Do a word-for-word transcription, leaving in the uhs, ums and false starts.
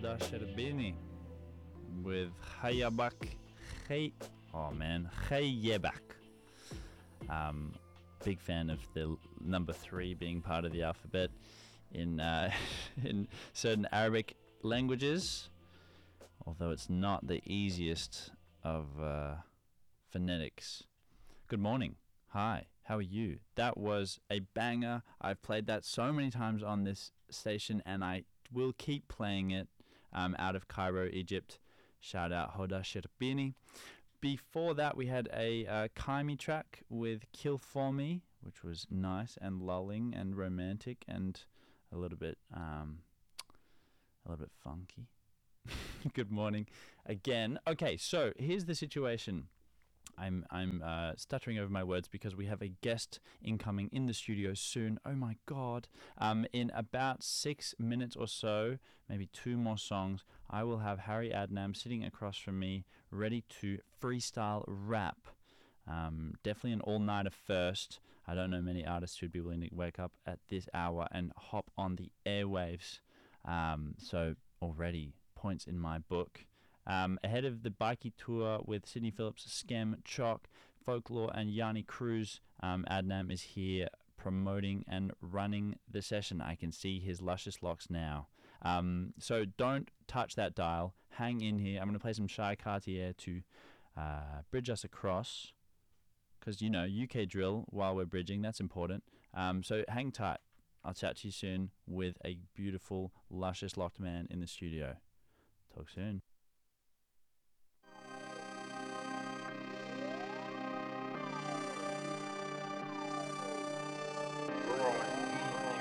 Hoda Sherbini with Hayabak Hay. Oh man, Hayebak. Um, big fan of the number three being part of the alphabet in uh, in certain Arabic languages, although it's not the easiest of uh, phonetics. Good morning. Hi, how are you? That was a banger. I've played that so many times on this station, and I will keep playing it um, out of Cairo, Egypt. Shout out Hoda Sherbini. Before that, we had a uh, Kaimi track with Kill For Me, which was nice and lulling and romantic and a little bit, um, a little bit funky. Good morning again. Okay, so here's the situation. I'm I'm uh, stuttering over my words because we have a guest incoming in the studio soon. Oh my God. Um, in about six minutes or so, maybe two more songs, I will have Harry Adnam sitting across from me, ready to freestyle rap. Um, definitely an all-nighter first. I don't know many artists who'd be willing to wake up at this hour and hop on the airwaves. Um, so already points in my book. Um, ahead of the Bikey tour with Sydney Phillips, Scam, Chalk, Folklore and Yanni Cruz, um, Adnam is here promoting and running the session. I can see his luscious locks now. Um, so don't touch that dial. Hang in here. I'm going to play some Shy Cartier to uh, bridge us across, because, you know, U K drill while we're bridging, that's important. Um, so hang tight. I'll chat to you soon with a beautiful, luscious locked man in the studio. Talk soon.